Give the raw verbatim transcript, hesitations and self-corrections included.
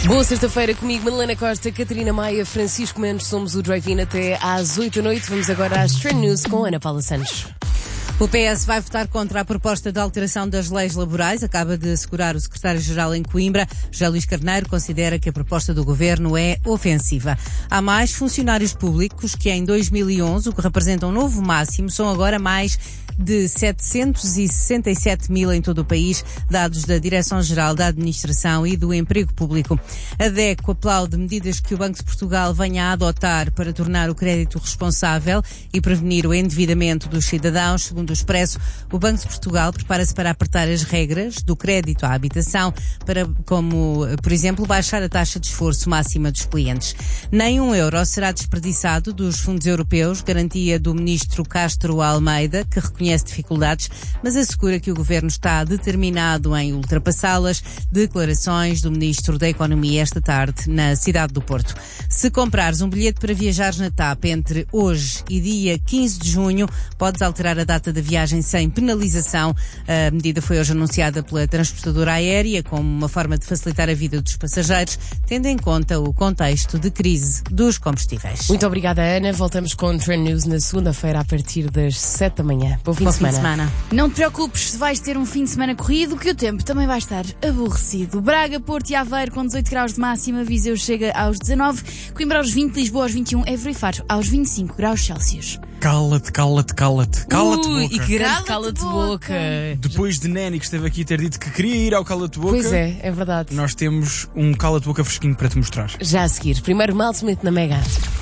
Boa sexta-feira comigo, Madalena Costa, Catarina Maia, Francisco Mendes. Somos o Drive-In até às oito da noite. Vamos agora às Trend News com Ana Paula Santos. O P S vai votar contra a proposta de alteração das leis laborais. Acaba de assegurar o secretário-geral em Coimbra. José Luís Carneiro considera que a proposta do governo é ofensiva. Há mais funcionários públicos que em dois mil e onze, o que representa um novo máximo, são agora mais de setecentos e sessenta e sete mil em todo o país, dados da Direção-Geral da Administração e do Emprego Público. A DECO aplaude medidas que o Banco de Portugal venha a adotar para tornar o crédito responsável e prevenir o endividamento dos cidadãos. Segundo o Expresso, o Banco de Portugal prepara-se para apertar as regras do crédito à habitação, para, como, por exemplo, baixar a taxa de esforço máxima dos clientes. Nem um euro será desperdiçado dos fundos europeus, garantia do ministro Castro Almeida, que reconhece dificuldades, mas assegura que o governo está determinado em ultrapassá-las. Declarações do ministro da Economia esta tarde na cidade do Porto. Se comprares um bilhete para viajares na TAP entre hoje e dia quinze de junho, podes alterar a data da viagem sem penalização. A medida foi hoje anunciada pela transportadora aérea como uma forma de facilitar a vida dos passageiros, tendo em conta o contexto de crise dos combustíveis. Muito obrigada, Ana. Voltamos com o Trend News na segunda-feira a partir das sete da manhã. Bom fim, Bom de, semana. fim de semana. Não te preocupes se vais ter um fim de semana corrido, que o tempo também vai estar aborrecido. Braga, Porto e Aveiro com dezoito graus de máxima, Viseu chega aos dezanove, Coimbra aos vinte, Lisboa aos vinte e um, Évora e Faro aos vinte e cinco graus Celsius. Cala-te, cala-te, cala-te. Cala-te, Ui, boca. e que grande Cala-te cala-te boca. boca. Depois de Neni, que esteve aqui ter dito que queria ir ao cala-te boca, Pois é, é verdade. nós temos um cala-te boca fresquinho para te mostrar. Já a seguir. Primeiro, Mal Smith na Mega.